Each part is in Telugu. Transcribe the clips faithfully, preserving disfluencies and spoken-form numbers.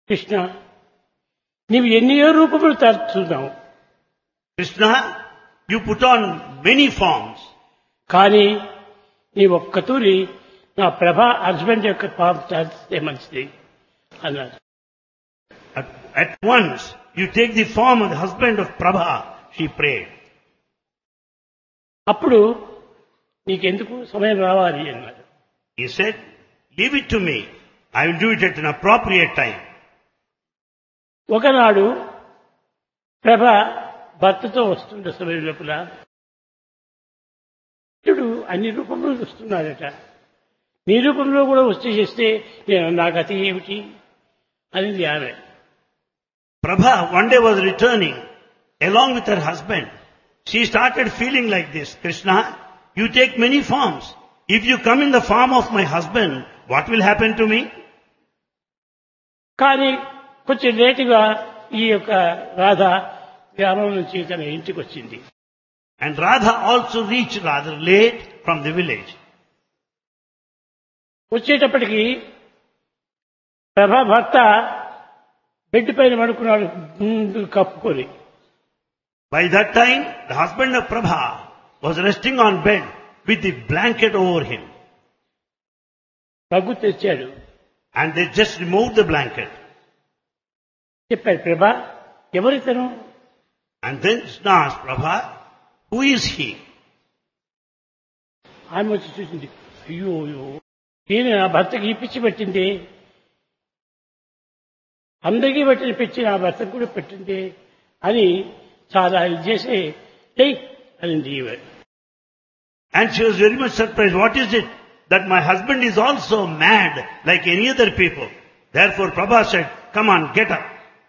కృష్ణ నీవు ఎన్నో రూపములు తారుతున్నావు. Krishna, you put on many forms. కానీ నీ ఒక్కతూరి నా ప్రభా హస్బెండ్ యొక్క పాప తారిస్తే మంచిది అన్నాడు. At, at once, you take the form of the husband of Prabha, she prayed. అప్పుడు నీకెందుకు సమయం రావాలి అన్నాడు. He said, leave it to me. I will do it at an appropriate time. ఒకనాడు ప్రభ భర్తతో వస్తున్న సమయం లోపల ఇతడు అన్ని రూపంలో వస్తున్నాడట. నీ రూపంలో కూడా వచ్చి చేస్తే నేను నా గతి ఏమిటి అనేది ఆమె. Prabha one day was returning along with her husband. She started feeling like this. Krishna, you take many forms. If you come in the form of my husband, what will happen to me? కానీ కొంచెం లేటుగా ఈ యొక్క రాధ గ్రామం నుంచి తన ఇంటికి వచ్చింది. And Radha also reached rather late from the village. వచ్చేటప్పటికి ప్రభా భర్త బెడ్ పైన పడుకున్నాడు ముందు కప్పుకొని. By that time, the husband of Prabha was resting on bed with the blanket over him. తగ్గు తెచ్చాడు. And they just removed the blanket. చెప్పాడు ప్రభా ఎవరితను? And then Krishna asked Prabha, who is he? ఆమె వచ్చి చూసింది. అయ్యో అయ్యో నేను నా భర్తకి ఈ పిచ్చి పెట్టింది, అందరికీ పెట్టిన పిచ్చి నా భర్తకు కూడా పెట్టింది అని చాలా ఇది చేసి లే అనింది ఈమె. And she was very much surprised. What is it? That my husband is also mad like any other people. Therefore Prabha said, come on, get up.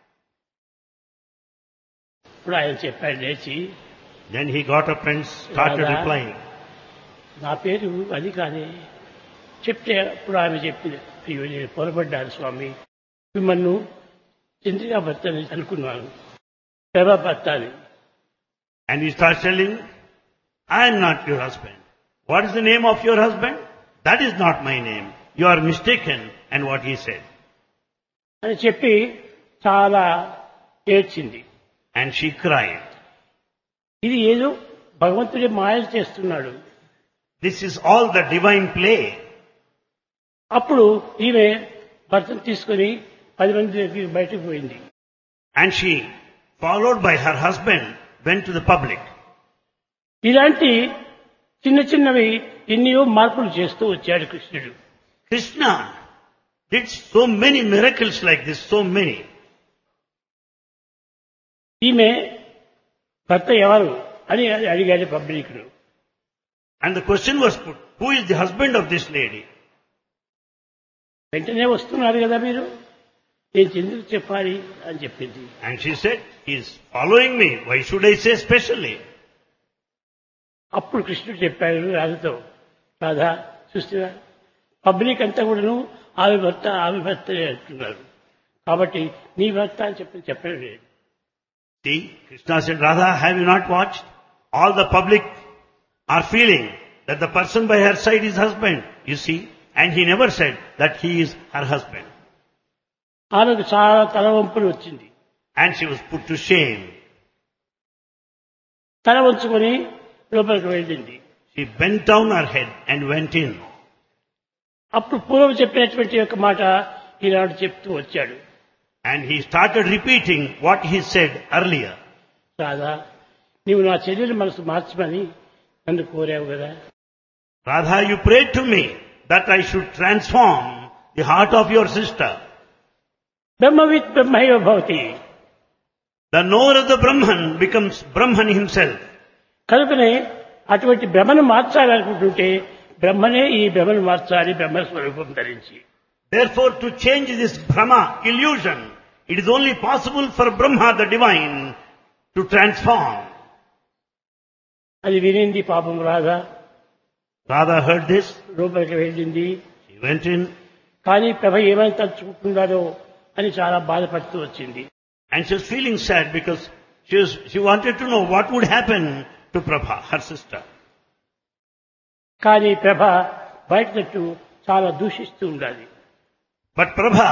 ఇప్పుడు ఆయన చెప్పాడు లేచి. Then he got up and started Radha, replying. నా పేరు అది కాదే చెప్తే అప్పుడు ఆమె చెప్పింది. అయ్యో నేను పొరపడ్డాను స్వామి, మిమ్మల్ని చంద్రికా భర్త అని అనుకున్నాను, ప్రభా భర్త అని. And he starts telling, I am not your husband. What is the name of your husband? That is not my name. You are mistaken. And what he said. అని చెప్పి చాలా ఏడ్చింది. And she cried. ఇది ఏదో భగవంతుడి మాయలు చేస్తున్నాడు. This is all the divine play. అప్పుడు ఈమె భర్తను తీసుకుని పది మంది దగ్గరికి బయటకు పోయింది. And she, followed by her husband, went to the public. ఇలాంటి చిన్న చిన్నవి ఎన్నో మార్పులు చేస్తూ వచ్చాడు కృష్ణుడు. Krishna did so many miracles like this, so many. ఈమె భర్త ఎవరు అని అడిగాడు పబ్లిక్ ను. And the question was put, who is the husband of this lady? వెంటనే వస్తున్నారు కదా మీరు, నేను ఎందుకు చెప్పాలి అని చెప్పింది. And she said, he is following me. Why should I say specially? అప్పుడు కృష్ణుడు చెప్పాడు రాధతో, రాధా చూస్తున్నా పబ్లిక్ అంతా కూడాను ఆమె భర్త ఆమె భర్త అంటున్నారు, కాబట్టి నీ భర్త అని చెప్పి చెప్పడం లేదు. See, Krishna said, Radha, have you not watched? All the public are feeling that the person by her side is husband, you see. And he never said that he is her husband. ఆమెకు చాలా తలవంపులు వచ్చింది. And she was put to shame. తల వంచుకొని లోపలికి వెళ్ళింది. She bent down her head and went in. అప్పుడు పూర్వం చెప్పినటువంటి యొక్క మాట ఈనాడు చెప్తూ వచ్చాడు. And he started repeating what he said earlier. Radha నీవు నా చెల్లెలి మనసు మార్చమని నన్ను కోరావు కదా. Radha, you prayed to me that I should transform the heart of your sister. బ్రహ్మవిత్ బ్రహ్మైవ Bhavati. The knower of the Brahman becomes Brahman himself. కనుకనే అటువంటి బ్రహ్మను మార్చాలనుకుంటుంటే బ్రహ్మనే ఈ బ్రహ్మను మార్చాలి బ్రహ్మస్వరూపం ధరించి. Therefore, to change this Brahma illusion, it is only possible for Brahma, the divine, to transform. అది వినింది పాపం రాధా. Radha heard this. లోపలికి వెళ్ళింది. She went in. కానీ ప్రభ ఏమని తలుచుకుంటున్నారో అని చాలా బాధపడుతూ వచ్చింది. And she was feeling sad because she was, she wanted to know what would happen to Prabha, her sister. కానీ ప్రభ బయట చాలా దూషిస్తూ ఉండాలి. But Prabha